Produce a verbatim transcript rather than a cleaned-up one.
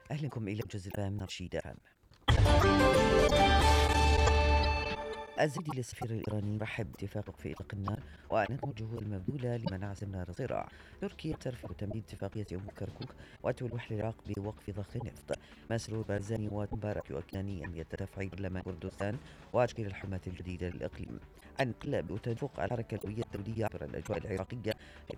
أهلا بكم إلى موجز من رشيد عام. الزبيدي للسفير الإيراني رحب باتفاق وقف إطلاق النار وأعلن الجهود المبذولة لمنع استمرار الصراع. تركيا ترفض تمديد اتفاقية أبو كركوك وتلوح للعراق بوقف ضخ النفط. مسرور بارزاني ومبارك يؤكدان أهمية تفعيل برلمان كردستان وتشكيل الحكومات الجديدة للإقليم. عن انقلاب وتنفق الحركة الهوية الدولية عبر الأجواء العراقية، حيث